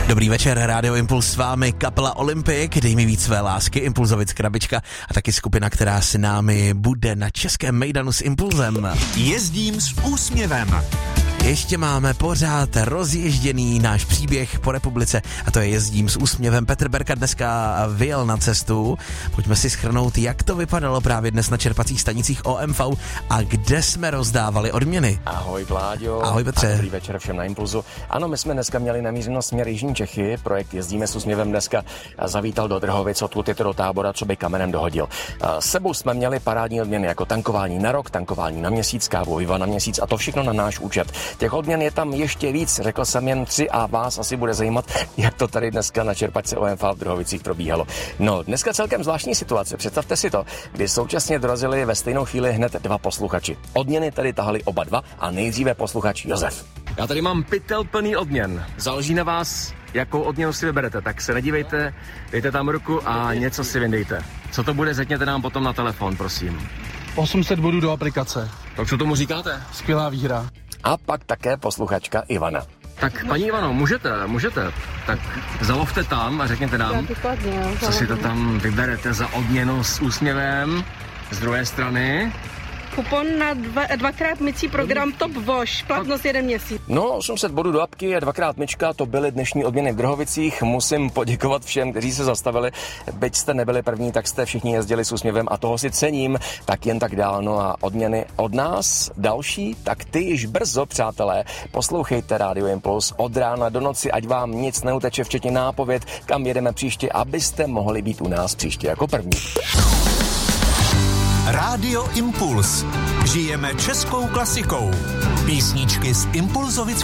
Dobrý večer, Rádio Impuls s vámi, kapela Olympik, dej mi víc své lásky, Impulzovic Krabička a taky skupina, která s námi bude na českém mejdanu s Impulzem. Jezdím s úsměvem. Ještě máme pořád rozježděný náš příběh po republice a to je Jezdím s úsměvem. Petr Berka dneska vyjel na cestu. Pojďme si shrnout, jak to vypadalo právě dnes na čerpacích stanicích OMV a kde jsme rozdávali odměny. Ahoj Vláďo. Ahoj Petře. Dobrý večer všem na Impulzu. Ano, my jsme dneska měli namířeno směr Jižní Čechy. Projekt Jezdíme s úsměvem dneska zavítal do Drhovic, odkud je to do Tábora, co by kamenem dohodil. S sebou jsme měli parádní odměny jako tankování na rok, tankování na měsíc, kávu piva na měsíc a to všechno na náš účet. Těch odměn je tam ještě víc, řekl jsem jen 3 a vás asi bude zajímat, jak to tady dneska na čerpačce OMV v Drhovicích probíhalo. No, dneska celkem zvláštní situace. Představte si to, kdy současně dorazili ve stejnou chvíli hned 2 posluchači. Odměny tady tahali oba 2 a nejdříve posluchač Josef. Já tady mám pytel plný odměn. Záleží na vás, jakou odměnu si vyberete, tak se nedívejte, dejte tam ruku a něco si vyndejte. Co to bude, řekněte nám potom na telefon, prosím. 800 bodů do aplikace. Tak co tomu říkáte? Skvělá výhra. A pak také posluchačka Ivana. Tak paní Ivano, můžete. Tak zalovte tam a řekněte nám, co si to tam vyberete za odměnu s úsměvem z druhé strany. Kupon na 2x mycí program Top Wash, platnost 1 měsíc. No, 800 bodů do apky a 2x myčka, to byly dnešní odměny v Drhovicích. Musím poděkovat všem, kteří se zastavili. Byť jste nebyli první, tak jste všichni jezdili s úsměvem a toho si cením, tak jen tak dál. No a odměny od nás další, tak ty již brzo, přátelé. Poslouchejte Radio Impuls od rána do noci, ať vám nic neuteče, včetně nápověd, kam jedeme příště, abyste mohli být u nás příště jako první. Rádio Impuls. Žijeme českou klasikou. Písničky z Impulzovic